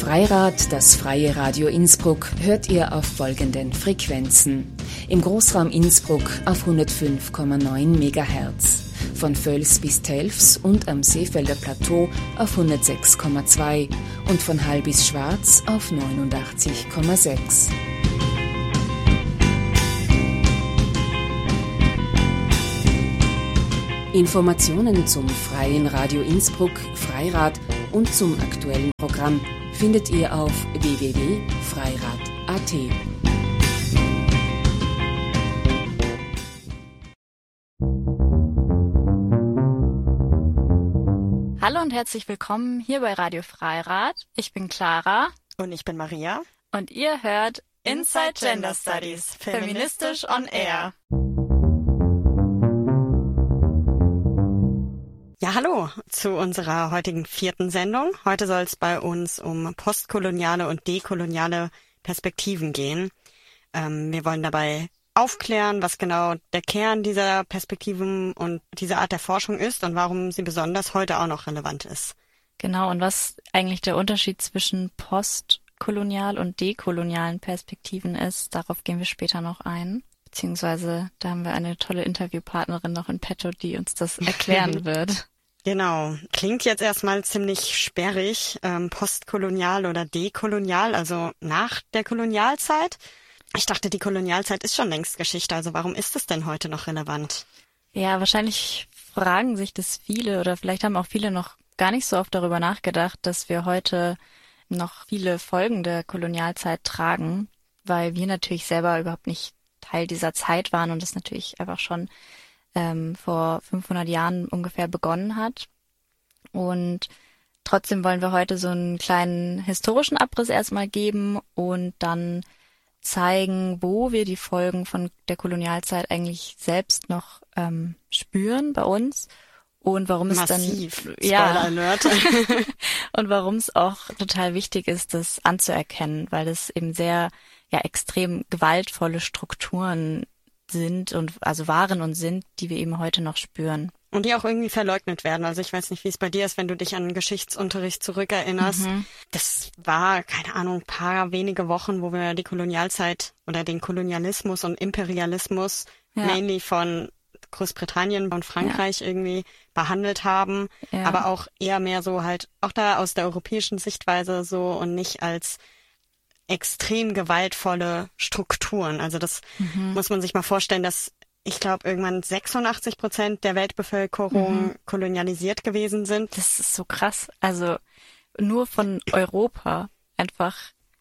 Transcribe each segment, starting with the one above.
Freirad, das freie Radio Innsbruck, hört ihr auf folgenden Frequenzen. Im Großraum Innsbruck auf 105,9 MHz, von Völs bis Telfs und am Seefelder Plateau auf 106,2 und von Hall bis Schwarz auf 89,6. Informationen zum Freien Radio Innsbruck, Freirad und zum aktuellen Programm findet ihr auf www.freirad.at. Hallo und herzlich willkommen hier bei Radio Freirad. Ich bin Clara. Und ich bin Maria. Und ihr hört Inside Gender Studies, feministisch on air. Ja, hallo zu unserer heutigen 4. Sendung. Heute soll es bei uns um postkoloniale und dekoloniale Perspektiven gehen. Wir wollen dabei aufklären, was genau der Kern dieser Perspektiven und dieser Art der Forschung ist und warum sie besonders heute auch noch relevant ist. Genau, und was eigentlich der Unterschied zwischen postkolonial und dekolonialen Perspektiven ist, darauf gehen wir später noch ein. Beziehungsweise da haben wir eine tolle Interviewpartnerin noch in petto, die uns das erklären wird. Genau. Klingt jetzt erstmal ziemlich sperrig, postkolonial oder dekolonial, also nach der Kolonialzeit. Ich dachte, die Kolonialzeit ist schon längst Geschichte, also warum ist es denn heute noch relevant? Ja, wahrscheinlich fragen sich das viele oder vielleicht haben auch viele noch gar nicht so oft darüber nachgedacht, dass wir heute noch viele Folgen der Kolonialzeit tragen, weil wir natürlich selber überhaupt nicht Teil dieser Zeit waren und es natürlich einfach schon vor 500 Jahren ungefähr begonnen hat. Und trotzdem wollen wir heute so einen kleinen historischen Abriss erstmal geben und dann zeigen, wo wir die Folgen von der Kolonialzeit eigentlich selbst noch spüren bei uns und warum Massiv. es dann Spoiler Alert. und warum es auch total wichtig ist, das anzuerkennen, weil es eben sehr extrem gewaltvolle Strukturen sind und also waren und sind, die wir eben heute noch spüren. Und die auch irgendwie verleugnet werden. Also ich weiß nicht, wie es bei dir ist, wenn du dich an Geschichtsunterricht zurückerinnerst. Das war, keine Ahnung, ein paar wenige Wochen, wo wir die Kolonialzeit oder den Kolonialismus und Imperialismus mainly von Großbritannien und Frankreich irgendwie behandelt haben. Ja. Aber auch eher mehr so halt, auch da aus der europäischen Sichtweise so und nicht als extrem gewaltvolle Strukturen. Also das muss man sich mal vorstellen, dass ich glaube, irgendwann 86% der Weltbevölkerung kolonialisiert gewesen sind. Das ist so krass. Also nur von Europa einfach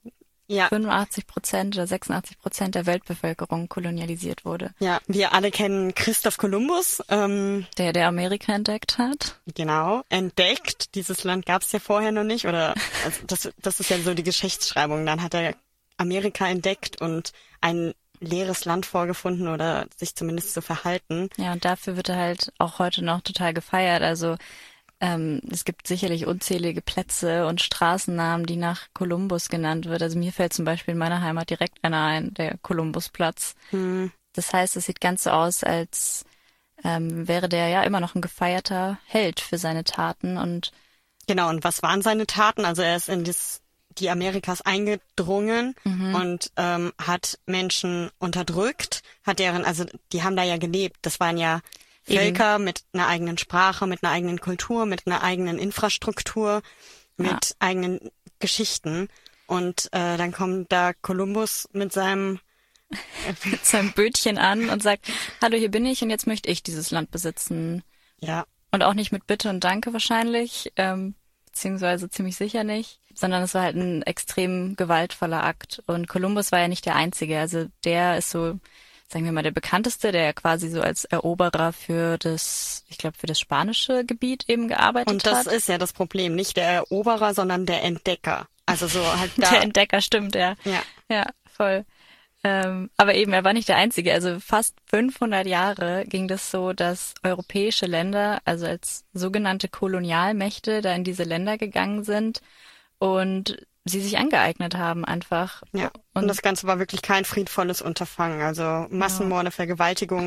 85% oder 86% der Weltbevölkerung kolonialisiert wurde. Ja, wir alle kennen Christoph Kolumbus. Der Amerika entdeckt hat. Genau, entdeckt. Dieses Land gab es ja vorher noch nicht. Oder also das ist ja so die Geschichtsschreibung. Dann hat er Amerika entdeckt und ein leeres Land vorgefunden oder sich zumindest so verhalten. Ja, und dafür wird er halt auch heute noch total gefeiert. Also es gibt sicherlich unzählige Plätze und Straßennamen, die nach Kolumbus genannt wird. Also mir fällt zum Beispiel in meiner Heimat direkt einer ein, der Kolumbusplatz. Das heißt, es sieht ganz so aus, als wäre der ja immer noch ein gefeierter Held für seine Taten. Und genau, und was waren seine Taten? Also er ist in die Amerikas eingedrungen und hat Menschen unterdrückt, also die haben da ja gelebt. Das waren ja Völker mit einer eigenen Sprache, mit einer eigenen Kultur, mit einer eigenen Infrastruktur, mit eigenen Geschichten. Und dann kommt da Kolumbus mit seinem Bötchen an und sagt, hallo, hier bin ich und jetzt möchte ich dieses Land besitzen. Ja. Und auch nicht mit Bitte und Danke wahrscheinlich, beziehungsweise ziemlich sicher nicht, sondern es war halt ein extrem gewaltvoller Akt. Und Kolumbus war ja nicht der Einzige. Also der ist so, sagen wir mal, der bekannteste, der quasi so als Eroberer für das spanische Gebiet eben gearbeitet hat. Und das ist ja das Problem, nicht der Eroberer, sondern der Entdecker. Also so halt da. Der Entdecker, stimmt, ja. Ja, voll. Aber eben, er war nicht der Einzige. Also fast 500 Jahre ging das so, dass europäische Länder, also als sogenannte Kolonialmächte, da in diese Länder gegangen sind und sie sich angeeignet haben einfach. Ja, und das Ganze war wirklich kein friedvolles Unterfangen. Also Massenmorde, Vergewaltigungen,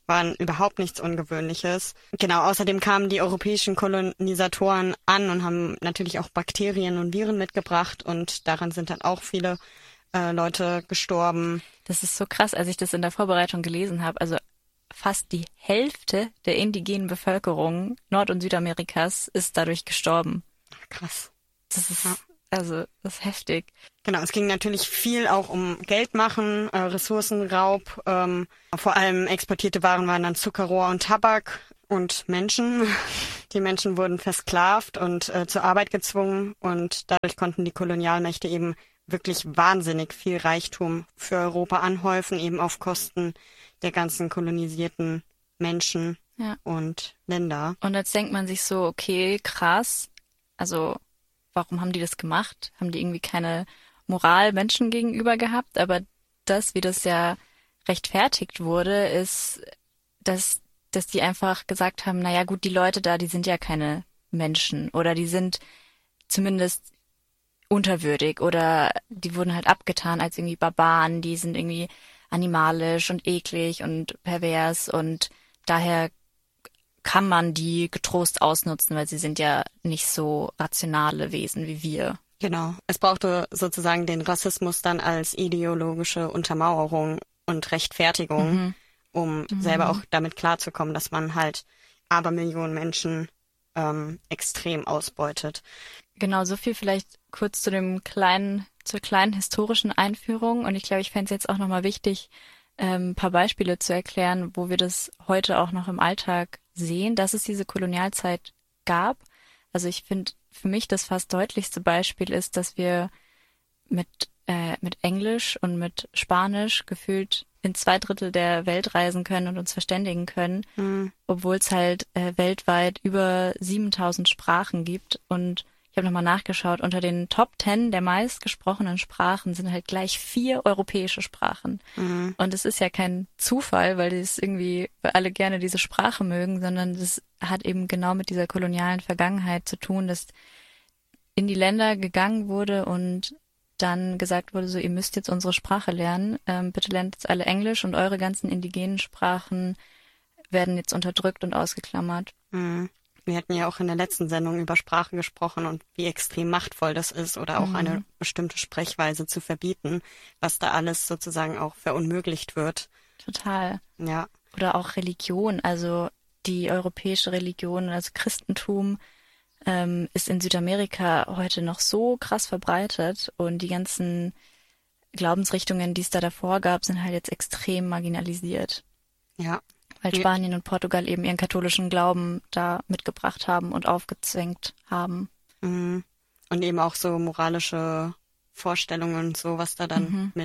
waren überhaupt nichts Ungewöhnliches. Genau, außerdem kamen die europäischen Kolonisatoren an und haben natürlich auch Bakterien und Viren mitgebracht und daran sind dann auch viele Leute gestorben. Das ist so krass, als ich das in der Vorbereitung gelesen habe. Also fast die Hälfte der indigenen Bevölkerung Nord- und Südamerikas ist dadurch gestorben. Krass. Das ist, also, das ist heftig. Genau, es ging natürlich viel auch um Geldmachen, Ressourcenraub. Vor allem exportierte Waren waren dann Zuckerrohr und Tabak und Menschen. Die Menschen wurden versklavt und zur Arbeit gezwungen und dadurch konnten die Kolonialmächte eben wirklich wahnsinnig viel Reichtum für Europa anhäufen, eben auf Kosten der ganzen kolonisierten Menschen und Länder. Und jetzt denkt man sich so, okay, krass, also warum haben die das gemacht? Haben die irgendwie keine Moral Menschen gegenüber gehabt? Aber das, wie das ja rechtfertigt wurde, ist, dass die einfach gesagt haben, naja gut, die Leute da, die sind ja keine Menschen oder die sind zumindest unterwürdig oder die wurden halt abgetan als irgendwie Barbaren, die sind irgendwie animalisch und eklig und pervers und daher kann man die getrost ausnutzen, weil sie sind ja nicht so rationale Wesen wie wir. Genau. Es brauchte sozusagen den Rassismus dann als ideologische Untermauerung und Rechtfertigung, um selber auch damit klarzukommen, dass man halt Abermillionen Menschen extrem ausbeutet. Genau, so viel vielleicht kurz zur kleinen historischen Einführung. Und ich glaube, ich fände es jetzt auch nochmal wichtig, ein paar Beispiele zu erklären, wo wir das heute auch noch im Alltag sehen, dass es diese Kolonialzeit gab. Also ich finde, für mich das fast deutlichste Beispiel ist, dass wir mit Englisch und mit Spanisch gefühlt in 2/3 der Welt reisen können und uns verständigen können, obwohl es halt weltweit über 7.000 Sprachen gibt. Und ich habe nochmal nachgeschaut, unter den Top 10 der meistgesprochenen Sprachen sind halt gleich 4 europäische Sprachen. Und es ist ja kein Zufall, weil alle gerne diese Sprache mögen, sondern das hat eben genau mit dieser kolonialen Vergangenheit zu tun, dass in die Länder gegangen wurde und dann gesagt wurde, so, ihr müsst jetzt unsere Sprache lernen, bitte lernt jetzt alle Englisch und eure ganzen indigenen Sprachen werden jetzt unterdrückt und ausgeklammert. Wir hatten ja auch in der letzten Sendung über Sprache gesprochen und wie extrem machtvoll das ist oder auch eine bestimmte Sprechweise zu verbieten, was da alles sozusagen auch verunmöglicht wird. Total. Ja. Oder auch Religion, also die europäische Religion, also Christentum, ist in Südamerika heute noch so krass verbreitet und die ganzen Glaubensrichtungen, die es da davor gab, sind halt jetzt extrem marginalisiert. Ja. Weil Spanien und Portugal eben ihren katholischen Glauben da mitgebracht haben und aufgezwängt haben. Und eben auch so moralische Vorstellungen und so, was da dann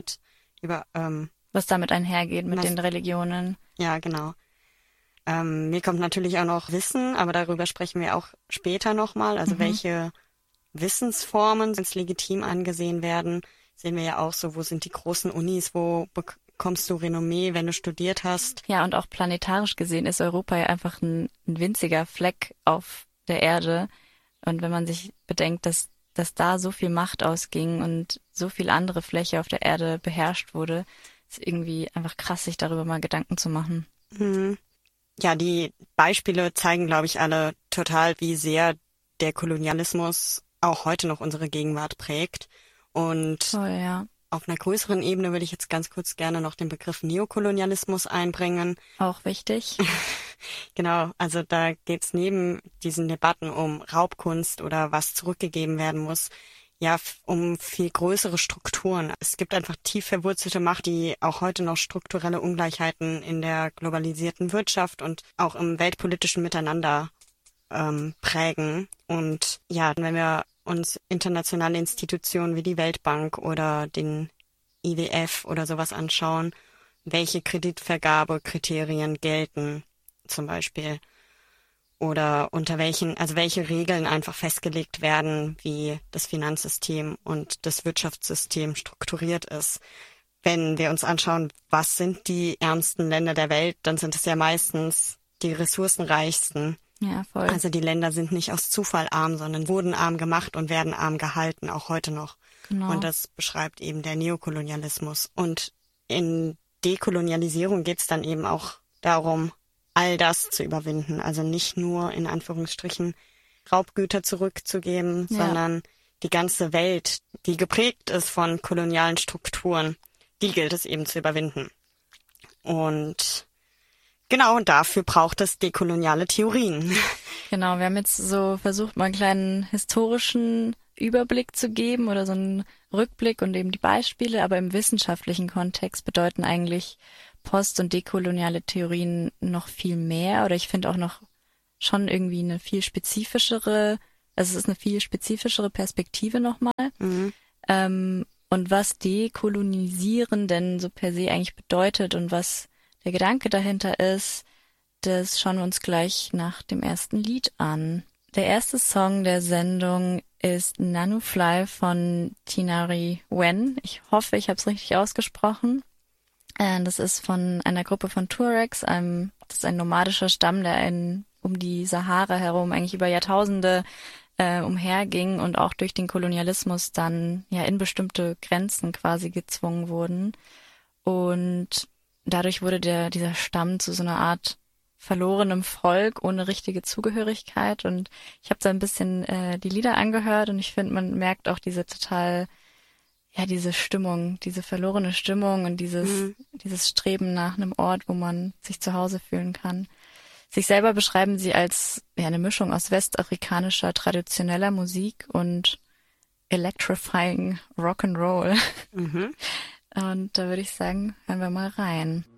was damit einhergeht mit den Religionen. Ja, genau. Mir kommt natürlich auch noch Wissen, aber darüber sprechen wir auch später nochmal. Also welche Wissensformen als legitim angesehen werden, sehen wir ja auch so, wo sind die großen Unis, wo bekommst du Renommee, wenn du studiert hast. Ja, und auch planetarisch gesehen ist Europa ja einfach ein winziger Fleck auf der Erde. Und wenn man sich bedenkt, dass da so viel Macht ausging und so viel andere Fläche auf der Erde beherrscht wurde, ist irgendwie einfach krass, sich darüber mal Gedanken zu machen. Ja, die Beispiele zeigen, glaube ich, alle total, wie sehr der Kolonialismus auch heute noch unsere Gegenwart prägt. Und auf einer größeren Ebene würde ich jetzt ganz kurz gerne noch den Begriff Neokolonialismus einbringen. Auch wichtig. Genau, also da geht's neben diesen Debatten um Raubkunst oder was zurückgegeben werden muss, ja, um viel größere Strukturen. Es gibt einfach tief verwurzelte Macht, die auch heute noch strukturelle Ungleichheiten in der globalisierten Wirtschaft und auch im weltpolitischen Miteinander prägen. Und ja, wenn wir uns internationale Institutionen wie die Weltbank oder den IWF oder sowas anschauen, welche Kreditvergabekriterien gelten zum Beispiel oder welche Regeln einfach festgelegt werden, wie das Finanzsystem und das Wirtschaftssystem strukturiert ist. Wenn wir uns anschauen, was sind die ärmsten Länder der Welt, dann sind es ja meistens die ressourcenreichsten. Ja, voll. Also die Länder sind nicht aus Zufall arm, sondern wurden arm gemacht und werden arm gehalten, auch heute noch. Genau. Und das beschreibt eben der Neokolonialismus. Und in Dekolonialisierung geht es dann eben auch darum, all das zu überwinden. Also nicht nur in Anführungsstrichen Raubgüter zurückzugeben, sondern die ganze Welt, die geprägt ist von kolonialen Strukturen, die gilt es eben zu überwinden. Und genau dafür braucht es dekoloniale Theorien. Genau, wir haben jetzt so versucht, mal einen kleinen historischen Überblick zu geben oder so einen Rückblick und eben die Beispiele, aber im wissenschaftlichen Kontext bedeuten eigentlich post- und dekoloniale Theorien noch viel mehr, oder ich finde auch noch schon irgendwie eine viel spezifischere, also es ist eine viel spezifischere Perspektive nochmal. Und was dekolonisieren denn so per se eigentlich bedeutet und was der Gedanke dahinter ist, das schauen wir uns gleich nach dem ersten Lied an. Der erste Song der Sendung ist Nanu Fly von Tinari Wen. Ich hoffe, ich habe es richtig ausgesprochen. Das ist von einer Gruppe von Tuaregs, das ist ein nomadischer Stamm, der um die Sahara herum eigentlich über Jahrtausende umherging und auch durch den Kolonialismus dann ja in bestimmte Grenzen quasi gezwungen wurden. Und dadurch wurde dieser Stamm zu so einer Art verlorenem Volk ohne richtige Zugehörigkeit. Und ich habe da ein bisschen die Lieder angehört und ich finde, man merkt auch diese diese Stimmung, diese verlorene Stimmung und dieses Streben nach einem Ort, wo man sich zu Hause fühlen kann. Sich selber beschreiben sie als eine Mischung aus westafrikanischer traditioneller Musik und electrifying Rock'n'Roll. Und da würde ich sagen, hören wir mal rein.